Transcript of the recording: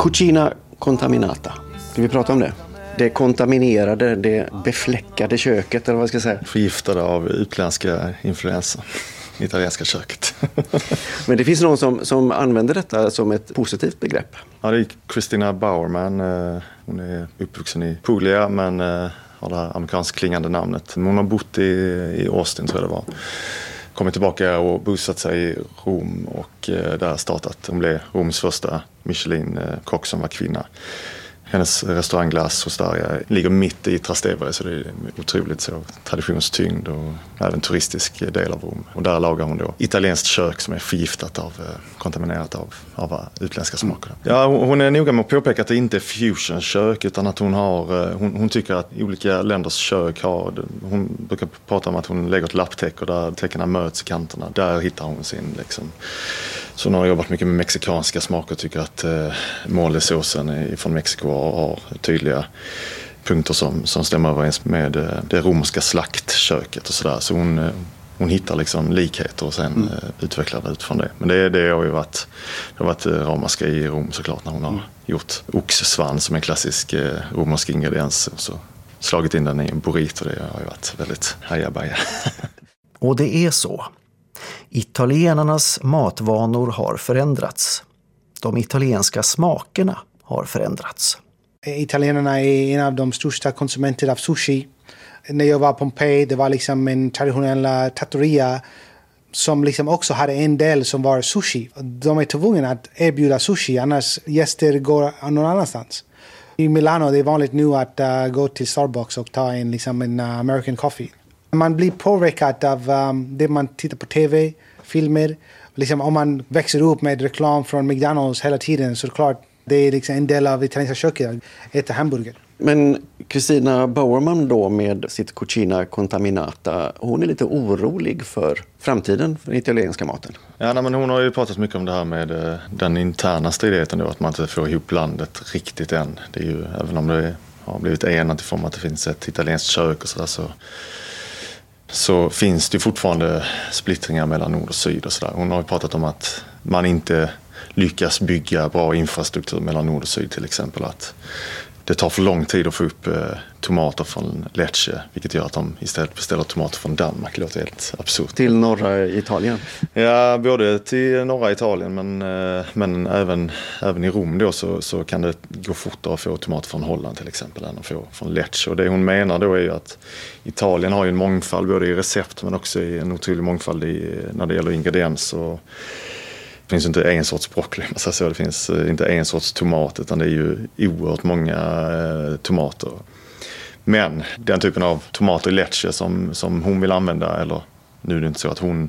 Cucina contaminata. Ska vi prata om det? Det kontaminerade, det befläckade köket, eller vad ska jag säga? Förgiftade av utländska influenser. Italienska köket. Men det finns någon som använder detta som ett positivt begrepp. Ja, det är Christina Bauerman. Hon är uppvuxen i Puglia men har det här amerikansk klingande namnet. Hon har bott i Austin, tror jag det var. Kommit tillbaka och bosatt sig i Rom och där startat. Hon blev Roms första Michelin-kock som var kvinna. Hennes restaurang Glass Osteria ligger mitt i Trastevere, så det är otroligt så traditionstyngd och även turistisk del av Rom. Och där lagar hon då italienskt kök som är förgiftat kontaminerat av utländska smaker. Ja, hon är noga med att påpeka att det inte är fusion-kök utan att hon tycker att olika länders kök hon brukar prata om att hon lägger ett lapptäcke och där täckena möts i kanterna. Där hittar hon sin liksom. Så hon har jobbat mycket med mexikanska smaker och tycker att molesåsen från Mexiko har tydliga punkter som stämmer överens med det romerska slaktköket och sådär. Så hon hittar liksom likheter och sen utvecklar det utifrån det. Men det har ju varit ramaskri i Rom såklart när hon har gjort oxsvans som en klassisk romersk ingrediens och så slagit in den i en burrito. Det har ju varit väldigt hajabaja. Och det är så. Italienarnas matvanor har förändrats. De italienska smakerna har förändrats. Italienarna är en av de största konsumenterna av sushi. När jag var i Pompeji, det var liksom en traditionell trattoria som liksom också hade en del som var sushi. De är tvungna att erbjuda sushi, annars gäster går någon annanstans. I Milano det är vanligt nu att gå till Starbucks och ta en American coffee. Man blir påverkad av det man tittar på tv, filmer. Liksom, om man växer upp med reklam från McDonald's hela tiden så är det klart det är liksom en del av italienska köket att äta hamburgare. Men Christina Bauerman då med sitt Cucina contaminata, hon är lite orolig för framtiden för den italienska maten. Ja, men hon har ju pratat mycket om det här med den interna stridigheten då, att man inte får ihop landet riktigt än. Det är ju, även om det har blivit enat i form att det finns ett italienskt kök och sådär så finns det fortfarande splittringar mellan nord och syd och sådär. Hon har ju pratat om att man inte lyckas bygga bra infrastruktur mellan nord och syd till exempel. Att det tar för lång tid att få upp tomater från Lecce, vilket gör att de istället beställer tomater från Danmark. Det låter helt absurt. Till norra Italien? Ja, både till norra Italien men även i Rom då så kan det gå fortare att få tomater från Holland till exempel än att få från Lecce. Och det hon menar då är ju att Italien har ju en mångfald både i recept men också i en otrolig mångfald när det gäller ingredienser. Det finns inte en sorts broccoli, det finns inte en sorts tomat utan det är ju oerhört många tomater. Men den typen av tomater i Lecce som hon vill använda, eller nu är det inte så att hon